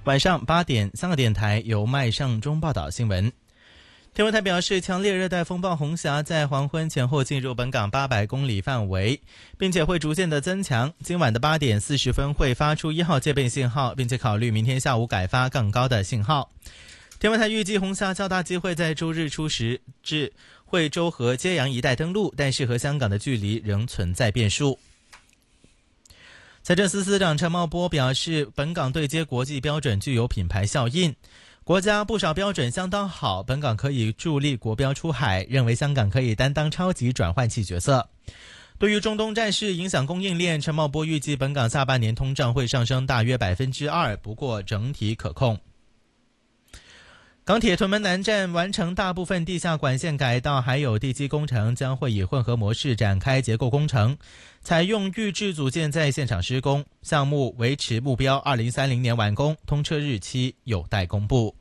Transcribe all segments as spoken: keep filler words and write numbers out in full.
晚上八点，香港电台由麦尚中报道新闻。天文台表示，强烈热带风暴红霞在黄昏前后进入本港八百公里范围，并且会逐渐的增强。今晚的八点四十分会发出一号戒备信号，并且考虑明天下午改发更高的信号。天文台预计红霞较大机会在周日初时至惠州和揭阳一带登陆，但是和香港的距离仍存在变数。财政司司长陈茂波表示，本港对接国际标准具有品牌效应，国家不少标准相当好，本港可以助力国标出海，认为香港可以担当超级转换器角色。对于中东战事影响供应链，陈茂波预计本港下半年通胀会上升大约 百分之二， 不过整体可控。港铁屯门南站完成大部分地下管线改道，还有地基工程将会以混合模式展开结构工程，采用预制组件在现场施工，项目维持目标二零三零年完工，通车日期有待公布。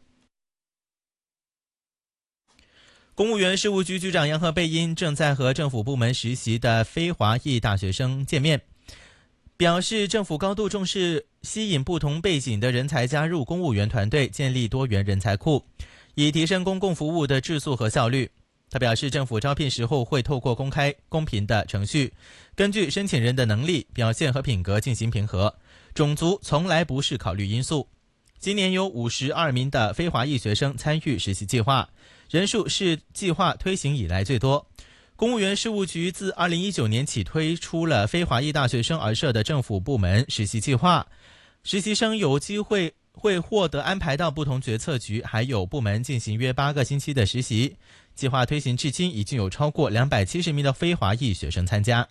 公务员事务局局长杨和贝因正在和政府部门实习的非华裔大学生见面，表示政府高度重视吸引不同背景的人才加入公务员团队，建立多元人才库，以提升公共服务的质素和效率。他表示，政府招聘时候会透过公开公平的程序，根据申请人的能力、表现和品格进行评核，种族从来不是考虑因素。今年有五十二名的非华裔学生参与实习计划，人数是计划推行以来最多。公务员事务局自二零一九年起推出了非华裔大学生而设的政府部门实习计划，实习生有机会会获得安排到不同决策局还有部门进行约八个星期的实习。计划推行至今已经有超过两百七十名的非华裔学生参加。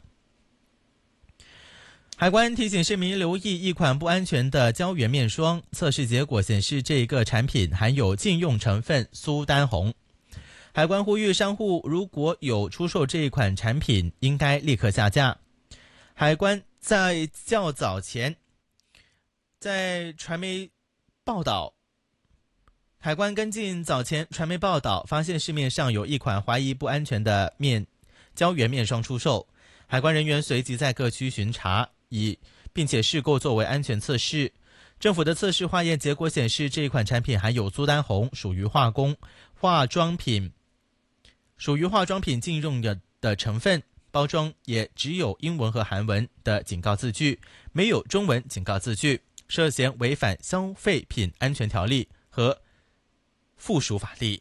海关提醒市民留意一款不安全的胶原面霜，测试结果显示这个产品含有禁用成分苏丹红。海关呼吁商户如果有出售这一款产品，应该立刻下架。海关在较早前在传媒报道，海关跟进早前传媒报道，发现市面上有一款怀疑不安全的面胶原面霜出售。海关人员随即在各区巡查，以并且试购作为安全测试。政府的测试化验结果显示，这一款产品含有苏丹红，属于化工化妆品，属于化妆品禁用的的成分。包装也只有英文和韩文的警告字句，没有中文警告字句，涉嫌违反消费品安全条例和附属法例。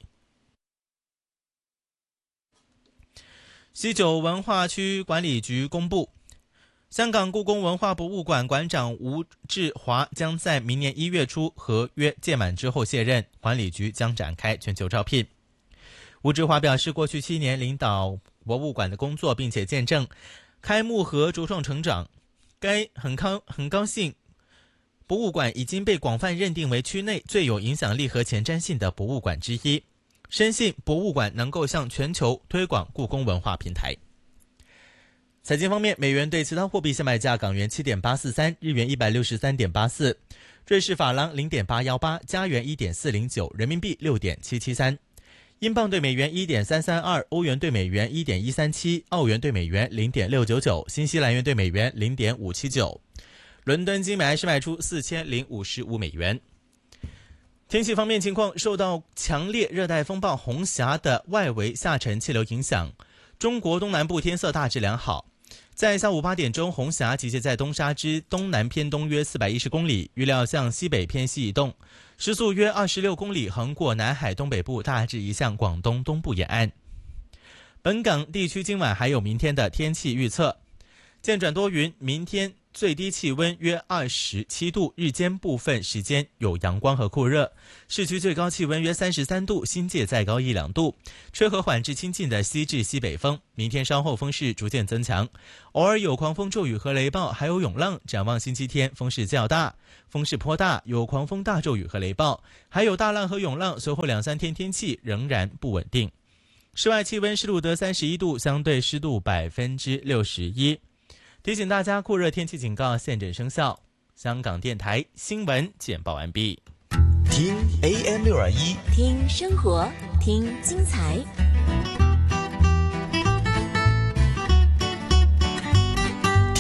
西九文化区管理局公布，香港故宫文化博物馆馆长吴志华将在明年一月初合约届满之后卸任，管理局将展开全球招聘。吴志华表示，过去七年领导博物馆的工作，并且见证开幕和茁壮成长，该很高很高兴博物馆已经被广泛认定为区内最有影响力和前瞻性的博物馆之一，深信博物馆能够向全球推广故宫文化平台。财经方面，美元对其他货币现卖价：港元 七点八四三， 日元 一百六十三点八四， 瑞士法郎 零点八一八， 加元 一点四零九， 人民币 六点七七三，英镑对美元 一点三三二， 欧元对美元 一点一三七， 澳元对美元 零点六九九， 新西兰元对美元 零点五七九。伦敦金每安士卖出四千零五十五美元。天气方面情况，受到强烈热带风暴红霞的外围下沉气流影响，中国东南部天色大致良好。在下午八点钟，红霞集结在东沙之东南偏东约四百一十公里，预料向西北偏西移动，时速约二十六公里，横过南海东北部，大致移向广东东部沿岸。本港地区今晚还有明天的天气预测，渐转多云，明天最低气温约二十七度，日间部分时间有阳光和酷热，市区最高气温约三十三度，新界再高一两度，吹和缓至清劲的西至西北风。明天稍后风势逐渐增强，偶尔有狂风骤雨和雷暴，还有涌浪。展望星期天风势较大，风势颇大，有狂风大骤雨和雷暴，还有大浪和涌浪。随后两三天天气仍然不稳定。室外气温是录得三十一度，相对湿度百分之六十一。提醒大家，酷热天气警告现正生效。香港电台新闻简报完毕。 听 A M 六二一， 听生活，听精彩。 听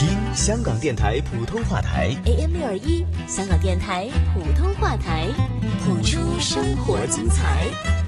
香港電台普通話台 A M 六二一，香港電台普通話台，譜出生活精彩。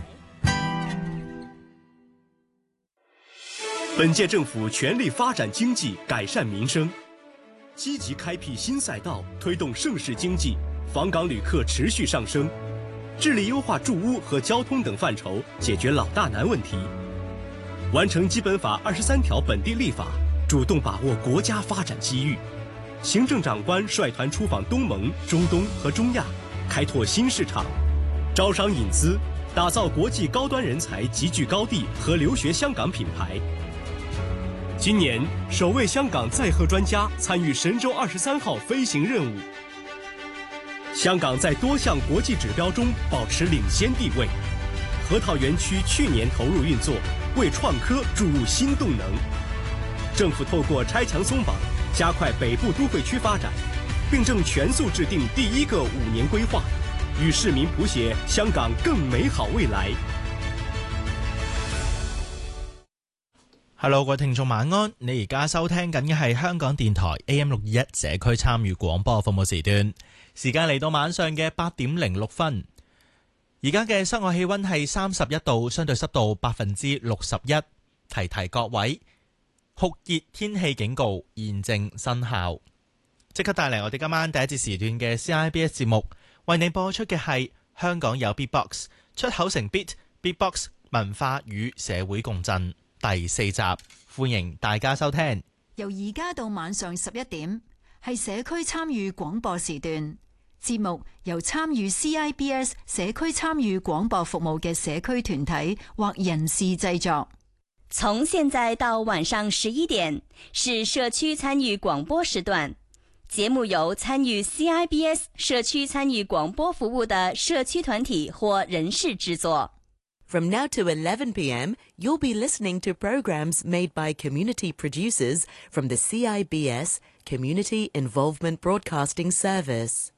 本屆政府全力發展經濟，改善民生，積極開闢新賽道，推動盛世經濟，訪港旅客持續上升，致力優化住屋和交通等範疇，解決老大難問題，完成基本法二十三條本地立法，主動把握國家發展機遇。行政長官率團出訪東盟、中東和中亞，開拓新市場，招商引資，打造國際高端人才集聚高地和留學香港品牌。今年首位香港載荷專家參與神舟二十三號飛行任務。香港在多項國際指標中保持領先地位。核桃園區去年投入運作，為創科注入新動能。政府透過拆牆鬆綁，加快北部都會區發展，並正全速制定第一個五年規劃，與市民譜寫香港更美好未來。 Hello， 各位聽眾晚安，你而家收聽緊嘅係香港電台 A M 六二一社區參與廣播服務時段，時間嚟到晚上嘅八點零六分。而家嘅室外氣溫係三十一度，相對濕度百分之六十一。提提各位，酷熱天氣警告現正生效。即刻帶嚟我哋今晚第一節時段嘅 C I B S 節目，為你播出嘅係香港有 Beatbox 出口成 Beat Beatbox 文化與社會共振第四集，歡迎大家收聽。 由而家到晚上十一點，係社區參與廣播時段。節目由參與 C I B S 社區參與廣播服務嘅社區團體或人士製作。 從現在到晚上十一點，是社區參與廣播時段。節目由參與 C I B S 社區參與廣播服務的社區團體或人士製作。 From now to eleven p m, you'll be listening to programs made by community producers from the C I B S Community Involvement Broadcasting Service.